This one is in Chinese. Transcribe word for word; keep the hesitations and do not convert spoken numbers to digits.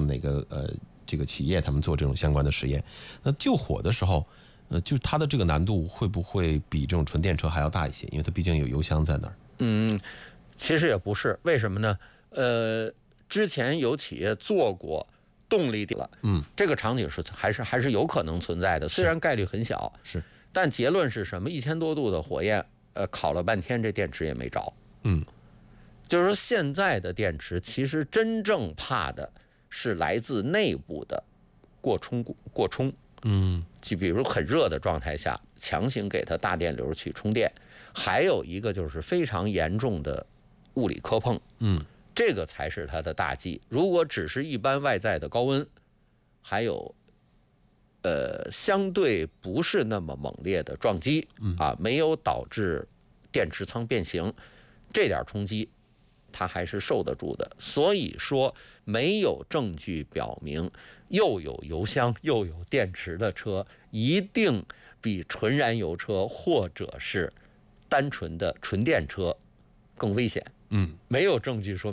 像哪个呃这个企业他们做这种相关的实验。那救火的时候，呃，就它的这个难度会不会比这种纯电车还要大一些？因为它毕竟有油箱在那儿。 嗯，其实也不是，为什么呢？呃，之前有企业做过动力点了， 嗯， 这个场景是还是还是有可能存在的，虽然概率很小， 是， 但结论是什么？一千多度的火焰，呃，烤了半天，这电池也没着。 嗯， 就是说，现在的电池其实真正怕的是来自内部的过充过充。 嗯， 就比如很热的状态下，强行给它大电流去充电，还有一个就是非常严重的物理磕碰， 嗯， 这个才是它的大忌。如果只是一般外在的高温，还有呃相对不是那么猛烈的撞击，啊，没有导致电池舱变形，这点冲击它还是受得住的。所以说，没有证据表明又有油箱又有电池的车一定比纯燃油车或者是单纯的纯电车更危险。 嗯， 没有证据说